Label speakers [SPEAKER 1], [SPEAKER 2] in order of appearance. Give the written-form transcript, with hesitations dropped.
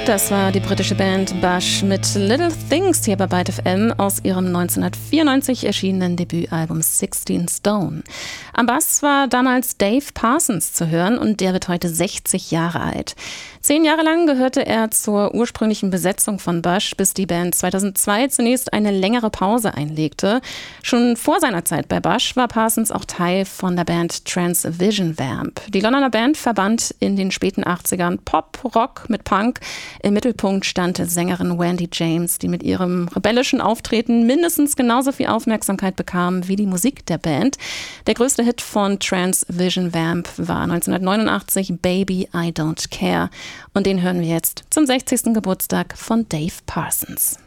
[SPEAKER 1] Das war die britische Band Bush mit Little Things hier bei Byte FM aus ihrem 1994 erschienenen Debütalbum 16 Stone. Am Bass war damals Dave Parsons zu hören und der wird heute 60 Jahre alt. 10 Jahre lang gehörte er zur ursprünglichen Besetzung von Bush, bis die Band 2002 zunächst eine längere Pause einlegte. Schon vor seiner Zeit bei Bush war Parsons auch Teil von der Band Transvision Vamp. Die Londoner Band verband in den späten 80ern Pop, Rock mit Punk. Im Mittelpunkt stand Sängerin Wendy James, die mit ihrem rebellischen Auftreten mindestens genauso viel Aufmerksamkeit bekam wie die Musik der Band. Der größte Hit von Transvision Vamp war 1989 Baby I Don't Care. Und den hören wir jetzt zum 60. Geburtstag von Dave Parsons.